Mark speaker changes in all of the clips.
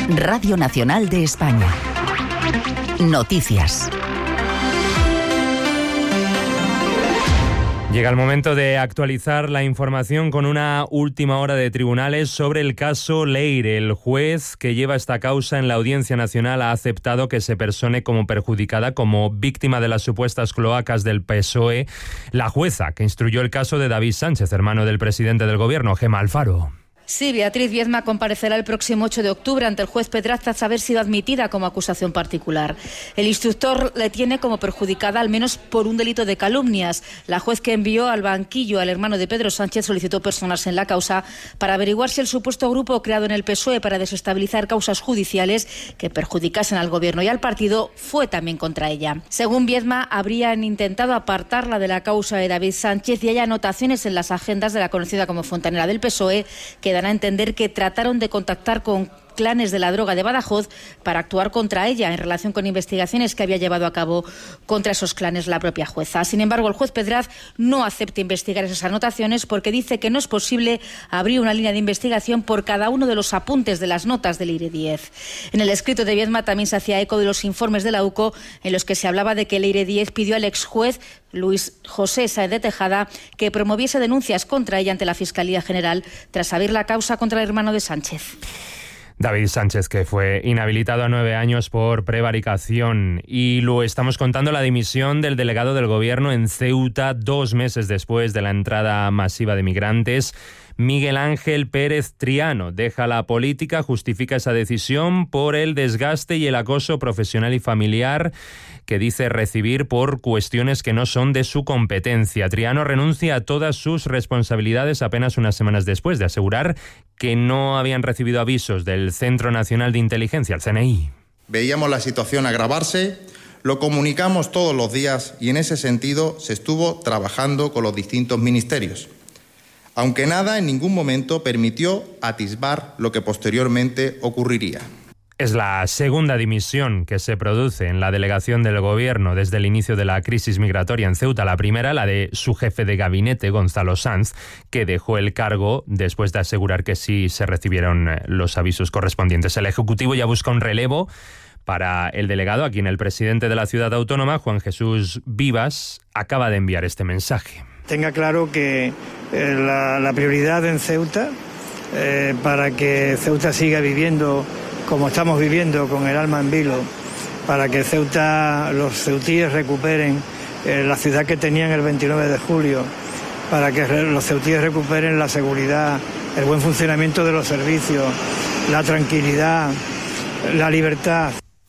Speaker 1: Radio Nacional de España. Noticias.
Speaker 2: Llega el momento de actualizar la información con una última hora de tribunales sobre el caso Leire. El juez que lleva esta causa en la Audiencia Nacional ha aceptado que se persone como perjudicada como víctima de las supuestas cloacas del PSOE la jueza que instruyó el caso de David Sánchez, hermano del presidente del Gobierno, Gemma Alfaro.
Speaker 3: Sí, Beatriz Viedma comparecerá el próximo 8 de octubre ante el juez Pedraza tras haber sido admitida como acusación particular. El instructor le tiene como perjudicada al menos por un delito de calumnias. La juez que envió al banquillo al hermano de Pedro Sánchez solicitó personarse en la causa para averiguar si el supuesto grupo creado en el PSOE para desestabilizar causas judiciales que perjudicasen al Gobierno y al partido fue también contra ella. Según Viedma, habrían intentado apartarla de la causa de David Sánchez y hay anotaciones en las agendas de la conocida como Fontanera del PSOE que dan a entender que trataron de contactar con clanes de la droga de Badajoz para actuar contra ella en relación con investigaciones que había llevado a cabo contra esos clanes la propia jueza. Sin embargo, el juez Pedraz no acepta investigar esas anotaciones porque dice que no es posible abrir una línea de investigación por cada uno de los apuntes de las notas del Leire 10. En el escrito de Viedma también se hacía eco de los informes de la UCO en los que se hablaba de que Leire 10 pidió al exjuez Luis José Sáenz de Tejada que promoviese denuncias contra ella ante la Fiscalía General tras abrir la causa contra el hermano de Sánchez.
Speaker 2: David Sánchez, que fue inhabilitado a 9 años por prevaricación. Y lo estamos contando, la dimisión del delegado del Gobierno en Ceuta 2 meses después de la entrada masiva de migrantes. Miguel Ángel Pérez Triano deja la política, justifica esa decisión por el desgaste y el acoso profesional y familiar que dice recibir por cuestiones que no son de su competencia. Triano renuncia a todas sus responsabilidades apenas unas semanas después de asegurar que no habían recibido avisos del Centro Nacional de Inteligencia, el CNI.
Speaker 4: Veíamos la situación agravarse, lo comunicamos todos los días y en ese sentido se estuvo trabajando con los distintos ministerios. Aunque nada en ningún momento permitió atisbar lo que posteriormente ocurriría.
Speaker 2: Es la segunda dimisión que se produce en la delegación del Gobierno desde el inicio de la crisis migratoria en Ceuta. La primera, la de su jefe de gabinete, Gonzalo Sanz, que dejó el cargo después de asegurar que sí se recibieron los avisos correspondientes. El Ejecutivo ya busca un relevo para el delegado, a quien el presidente de la ciudad autónoma, Juan Jesús Vivas, acaba de enviar este mensaje.
Speaker 5: Tenga claro que la prioridad en Ceuta, para que Ceuta siga viviendo como estamos viviendo, con el alma en vilo, para que Ceuta, los ceutíes recuperen la ciudad que tenían el 29 de julio, para que los ceutíes recuperen la seguridad, el buen funcionamiento de los servicios, la tranquilidad, la libertad.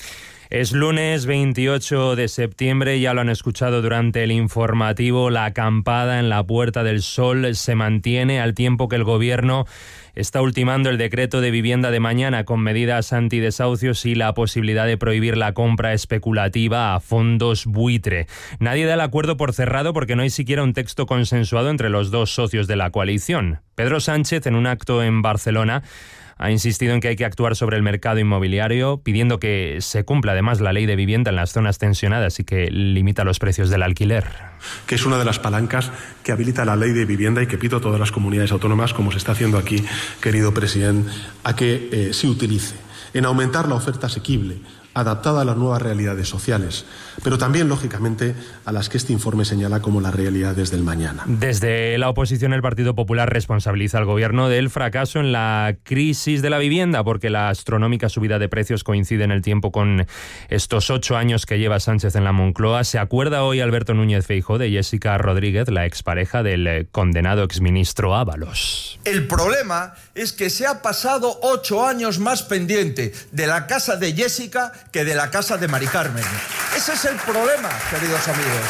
Speaker 2: Es lunes 28 de septiembre, ya lo han escuchado durante el informativo, la acampada en la Puerta del Sol se mantiene al tiempo que el Gobierno está ultimando el decreto de vivienda de mañana con medidas antidesahucios y la posibilidad de prohibir la compra especulativa a fondos buitre. Nadie da el acuerdo por cerrado porque no hay siquiera un texto consensuado entre los dos socios de la coalición. Pedro Sánchez, en un acto en Barcelona, ha insistido en que hay que actuar sobre el mercado inmobiliario, pidiendo que se cumpla además la ley de vivienda en las zonas tensionadas y que limita los precios del alquiler.
Speaker 6: Que es una de las palancas que habilita la ley de vivienda y que pido a todas las comunidades autónomas, como se está haciendo aquí, querido presidente, a que se utilice en aumentar la oferta asequible, adaptada a las nuevas realidades sociales, pero también, lógicamente, a las que este informe señala como las realidades del mañana.
Speaker 2: Desde la oposición, el Partido Popular responsabiliza al Gobierno del fracaso en la crisis de la vivienda, porque la astronómica subida de precios coincide en el tiempo con estos 8 años que lleva Sánchez en la Moncloa. Se acuerda hoy Alberto Núñez Feijóo de Jessica Rodríguez, la expareja del condenado exministro Ábalos.
Speaker 7: El problema es que se ha pasado 8 años más pendiente de la casa de Jessica que de la casa de Mari Carmen. Ese es el problema, queridos amigos.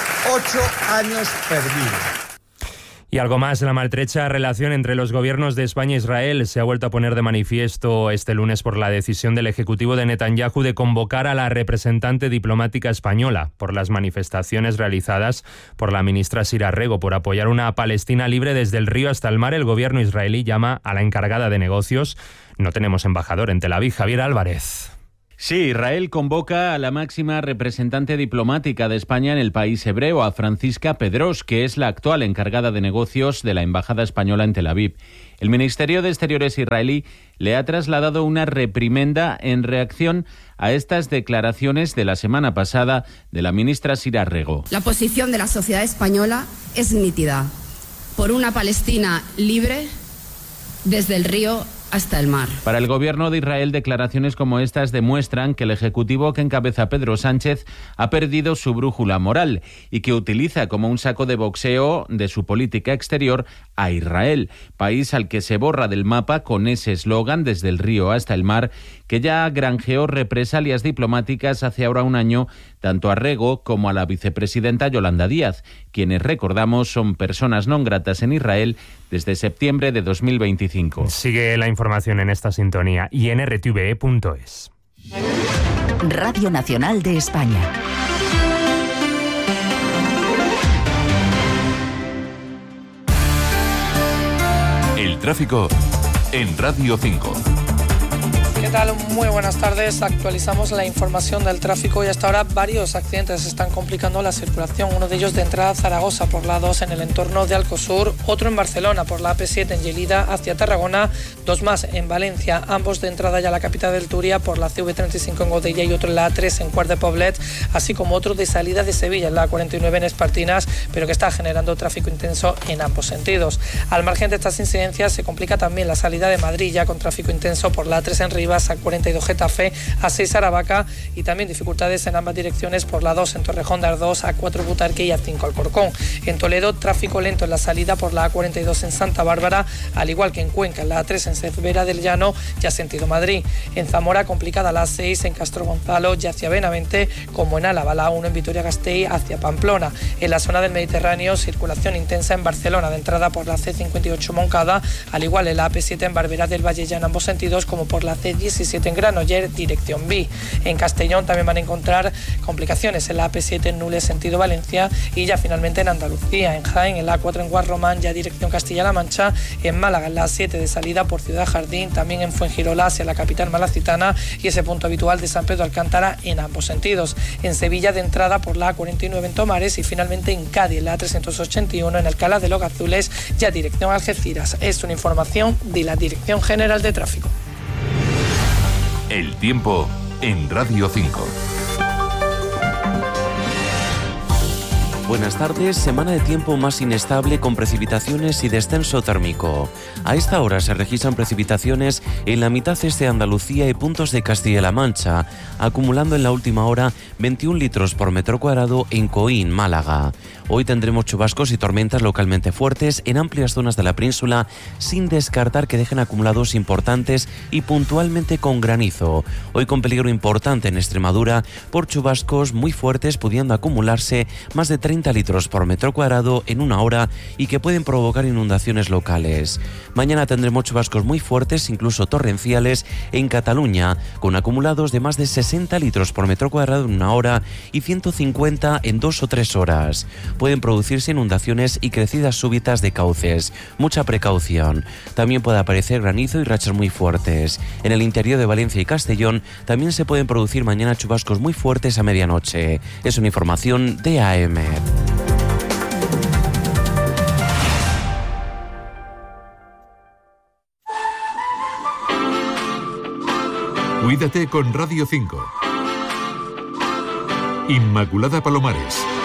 Speaker 7: 8 años perdidos.
Speaker 2: Y algo más, la maltrecha relación entre los gobiernos de España e Israel se ha vuelto a poner de manifiesto este lunes por la decisión del Ejecutivo de Netanyahu de convocar a la representante diplomática española por las manifestaciones realizadas por la ministra Sira Rego por apoyar una Palestina libre desde el río hasta el mar. El gobierno israelí llama a la encargada de negocios. No tenemos embajador en Tel Aviv, Javier Álvarez.
Speaker 8: Sí, Israel convoca a la máxima representante diplomática de España en el país hebreo, a Francisca Pedros, que es la actual encargada de negocios de la Embajada Española en Tel Aviv. El Ministerio de Exteriores israelí le ha trasladado una reprimenda en reacción a estas declaraciones de la semana pasada de la ministra Sira Rego.
Speaker 9: La posición de la sociedad española es nítida: por una Palestina libre desde el río hasta el mar.
Speaker 8: Para el gobierno de Israel, declaraciones como estas demuestran que el ejecutivo que encabeza Pedro Sánchez ha perdido su brújula moral y que utiliza como un saco de boxeo de su política exterior a Israel, país al que se borra del mapa con ese eslogan desde el río hasta el mar, que ya granjeó represalias diplomáticas hace ahora un año tanto a Rego como a la vicepresidenta Yolanda Díaz, quienes, recordamos, son personas non gratas en Israel desde septiembre de 2025.
Speaker 2: Sigue la información en esta sintonía y en rtve.es.
Speaker 1: Radio Nacional de España.
Speaker 10: El tráfico en Radio 5.
Speaker 11: ¿Qué tal? Muy buenas tardes. Actualizamos la información del tráfico y hasta ahora varios accidentes están complicando la circulación. Uno de ellos de entrada a Zaragoza por la A2 en el entorno de Alcosur, otro en Barcelona por la AP7 en Lleida hacia Tarragona, dos más en Valencia, ambos de entrada ya a la capital del Turia por la CV35 en Godella y otro en la A3 en Quart de Poblet, así como otro de salida de Sevilla en la A49 en Espartinas, pero que está generando tráfico intenso en ambos sentidos. Al margen de estas incidencias se complica también la salida de Madrid ya con tráfico intenso por la A3 en Rivas, A42 Getafe, A6 Aravaca y también dificultades en ambas direcciones por la 2 en Torrejón de Ardoz, A4 Butarque y A5 Alcorcón. En Toledo, tráfico lento en la salida por la A42 en Santa Bárbara, al igual que en Cuenca, en la A3 en Cervera del Llano, ya sentido Madrid. En Zamora, complicada la A6 en Castro Gonzalo, ya hacia Benavente, como en Álava, la A1 en Vitoria-Gasteiz hacia Pamplona. En la zona del Mediterráneo, circulación intensa en Barcelona, de entrada por la C58 Moncada, al igual en la AP7 en Barberá del Valle ya en ambos sentidos, como por la C17 en Granollers, dirección B. En Castellón también van a encontrar complicaciones en la AP7 en Nules, sentido Valencia, y ya finalmente en Andalucía, en Jaén, en la A4 en Guarromán, ya dirección Castilla-La Mancha, en Málaga, en la A7 de salida por Ciudad Jardín, también en Fuengirola hacia la capital malacitana y ese punto habitual de San Pedro Alcántara en ambos sentidos. En Sevilla, de entrada por la A49 en Tomares y finalmente en Cádiz, en la A381 en Alcalá de los Gazules, ya dirección Algeciras. Es una información de la Dirección General de Tráfico.
Speaker 10: El tiempo en Radio 5.
Speaker 12: Buenas tardes, semana de tiempo más inestable con precipitaciones y descenso térmico. A esta hora se registran precipitaciones en la mitad este de Andalucía y puntos de Castilla-La Mancha, acumulando en la última hora 21 litros por metro cuadrado en Coín, Málaga. Hoy tendremos chubascos y tormentas localmente fuertes en amplias zonas de la península, sin descartar que dejen acumulados importantes y puntualmente con granizo. Hoy con peligro importante en Extremadura por chubascos muy fuertes, pudiendo acumularse más de 30 litros por metro cuadrado en una hora y que pueden provocar inundaciones locales. Mañana tendremos chubascos muy fuertes, incluso torrenciales, en Cataluña, con acumulados de más de 60 litros por metro cuadrado en una hora y 150 en 2 o 3 horas. Pueden producirse inundaciones y crecidas súbitas de cauces. Mucha precaución. También puede aparecer granizo y rachas muy fuertes. En el interior de Valencia y Castellón también se pueden producir mañana chubascos muy fuertes a medianoche. Es una información de AM.
Speaker 10: Cuídate con Radio 5. Inmaculada Palomares.